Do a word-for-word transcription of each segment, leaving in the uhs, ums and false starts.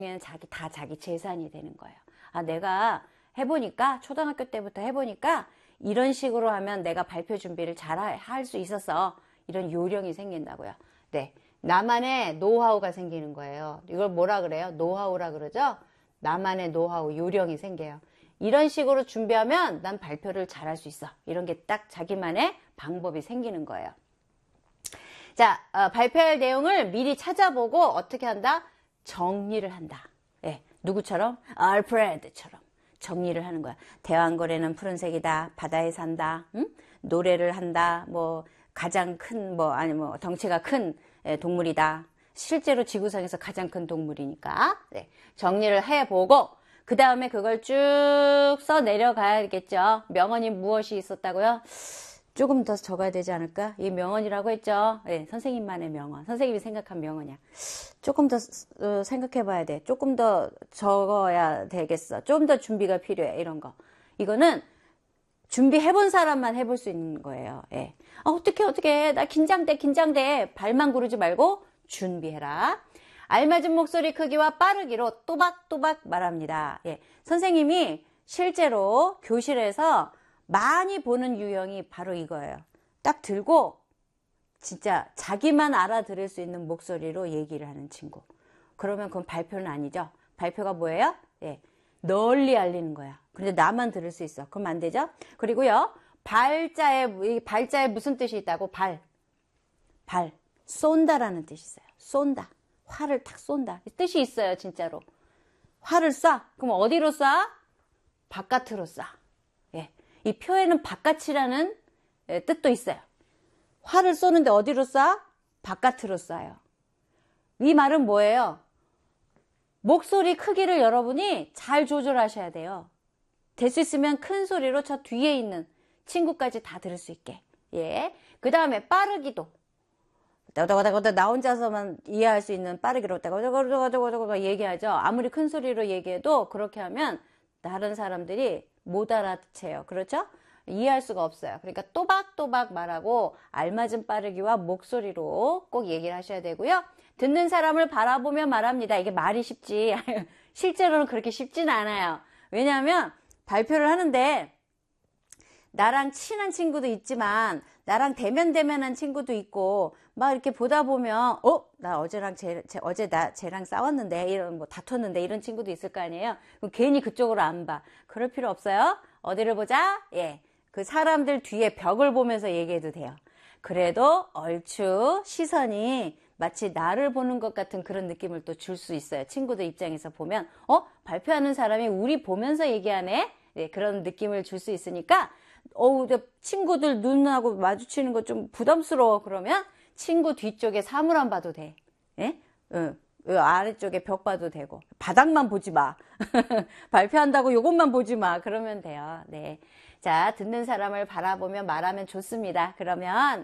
는 자기 다 자기 재산이 되는 거예요. 아, 내가 해보니까 초등학교 때부터 해보니까 이런 식으로 하면 내가 발표 준비를 잘 할 수 있었어. 이런 요령이 생긴다고요. 네, 나만의 노하우가 생기는 거예요. 이걸 뭐라 그래요? 노하우라 그러죠? 나만의 노하우, 요령이 생겨요. 이런 식으로 준비하면 난 발표를 잘 할 수 있어. 이런 게 딱 자기만의 방법이 생기는 거예요. 자, 어, 발표할 내용을 미리 찾아보고 어떻게 한다? 정리를 한다. 예, 누구처럼? 알프레드처럼 정리를 하는 거야. 대왕고래는 푸른색이다. 바다에 산다. 응? 노래를 한다. 뭐 가장 큰 뭐 아니 뭐 덩치가 큰 동물이다. 실제로 지구상에서 가장 큰 동물이니까. 네, 정리를 해보고 그 다음에 그걸 쭉 써 내려가야겠죠. 명언이 무엇이 있었다고요? 조금 더 적어야 되지 않을까? 이 명언이라고 했죠. 네, 선생님만의 명언. 선생님이 생각한 명언이야. 조금 더 어, 생각해 봐야 돼. 조금 더 적어야 되겠어. 좀 더 준비가 필요해. 이런 거. 이거는 준비해본 사람만 해볼 수 있는 거예요. 예. 아, 어떡해, 어떡해. 나 긴장돼, 긴장돼. 발만 구르지 말고 준비해라. 알맞은 목소리 크기와 빠르기로 또박또박 말합니다. 예. 선생님이 실제로 교실에서 많이 보는 유형이 바로 이거예요. 딱 들고 진짜 자기만 알아들을 수 있는 목소리로 얘기를 하는 친구. 그러면 그건 발표는 아니죠. 발표가 뭐예요? 예, 널리 알리는 거야. 근데 나만 들을 수 있어. 그럼 안 되죠? 그리고요, 발자에, 발자에 무슨 뜻이 있다고? 발. 발. 쏜다라는 뜻이 있어요. 쏜다. 활을 탁 쏜다. 뜻이 있어요, 진짜로. 활을 쏴. 그럼 어디로 쏴? 바깥으로 쏴. 예. 이 표에는 바깥이라는 뜻도 있어요. 활을 쏘는데 어디로 쏴? 바깥으로 쏴요. 이 말은 뭐예요? 목소리 크기를 여러분이 잘 조절하셔야 돼요. 될 수 있으면 큰 소리로 저 뒤에 있는 친구까지 다 들을 수 있게. 예. 그 다음에 빠르기도. 따다다다다 나 혼자서만 이해할 수 있는 빠르기로 따다다다다다다 얘기하죠. 아무리 큰 소리로 얘기해도 그렇게 하면 다른 사람들이 못 알아채요. 그렇죠? 이해할 수가 없어요. 그러니까 또박또박 말하고 알맞은 빠르기와 목소리로 꼭 얘기를 하셔야 되고요. 듣는 사람을 바라보며 말합니다. 이게 말이 쉽지. 실제로는 그렇게 쉽진 않아요. 왜냐하면 발표를 하는데 나랑 친한 친구도 있지만 나랑 대면대면한 친구도 있고 막 이렇게 보다 보면 어? 나 어제랑 쟤, 쟤, 어제 나 쟤랑 싸웠는데 이런 뭐 다퉜는데 이런 친구도 있을 거 아니에요. 그럼 괜히 그쪽으로 안 봐. 그럴 필요 없어요. 어디를 보자? 예, 그 사람들 뒤에 벽을 보면서 얘기해도 돼요. 그래도 얼추 시선이 마치 나를 보는 것 같은 그런 느낌을 또 줄 수 있어요. 친구들 입장에서 보면 어? 발표하는 사람이 우리 보면서 얘기하네? 네, 그런 느낌을 줄 수 있으니까 어우, 친구들 눈하고 마주치는 거 좀 부담스러워. 그러면 친구 뒤쪽에 사물 안 봐도 돼. 예? 응. 아래쪽에 벽 봐도 되고. 바닥만 보지 마. 발표한다고 요것만 보지 마. 그러면 돼요. 네. 자, 듣는 사람을 바라보며 말하면 좋습니다. 그러면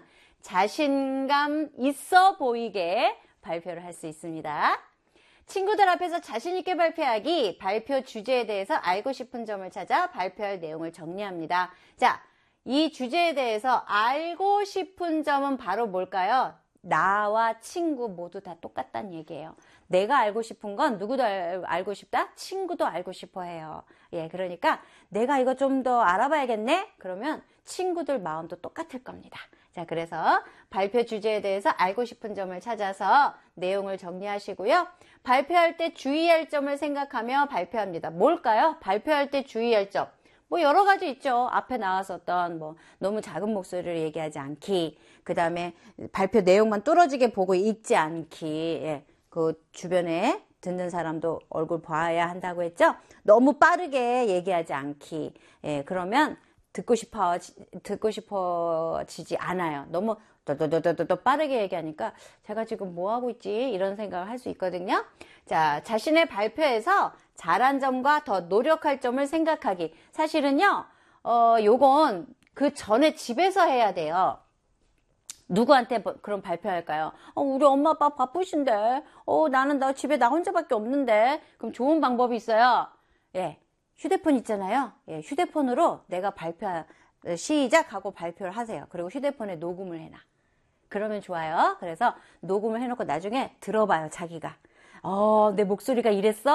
자신감 있어 보이게 발표를 할 수 있습니다. 친구들 앞에서 자신있게 발표하기, 발표 주제에 대해서 알고 싶은 점을 찾아 발표할 내용을 정리합니다. 자, 이 주제에 대해서 알고 싶은 점은 바로 뭘까요? 나와 친구 모두 다 똑같다는 얘기예요. 내가 알고 싶은 건 누구도 알, 알고 싶다? 친구도 알고 싶어 해요. 예, 그러니까 내가 이거 좀 더 알아봐야겠네? 그러면 친구들 마음도 똑같을 겁니다. 자, 그래서 발표 주제에 대해서 알고 싶은 점을 찾아서 내용을 정리하시고요. 발표할 때 주의할 점을 생각하며 발표합니다. 뭘까요? 발표할 때 주의할 점. 뭐 여러 가지 있죠. 앞에 나왔었던 뭐 너무 작은 목소리로 얘기하지 않기. 그 다음에 발표 내용만 뚫어지게 보고 읽지 않기. 예, 그 주변에 듣는 사람도 얼굴 봐야 한다고 했죠. 너무 빠르게 얘기하지 않기. 예, 그러면 듣고 싶어, 듣고 싶어지지 않아요. 너무 또또또또또 빠르게 얘기하니까 제가 지금 뭐 하고 있지? 이런 생각을 할 수 있거든요. 자, 자신의 발표에서 잘한 점과 더 노력할 점을 생각하기. 사실은요, 어, 요건 그 전에 집에서 해야 돼요. 누구한테 그럼 발표할까요? 어, 우리 엄마 아빠 바쁘신데, 어, 나는 나 집에 나 혼자밖에 없는데. 그럼 좋은 방법이 있어요. 예. 휴대폰 있잖아요. 예, 휴대폰으로 내가 발표, 시작하고 발표를 하세요. 그리고 휴대폰에 녹음을 해놔. 그러면 좋아요. 그래서 녹음을 해놓고 나중에 들어봐요, 자기가. 어, 내 목소리가 이랬어?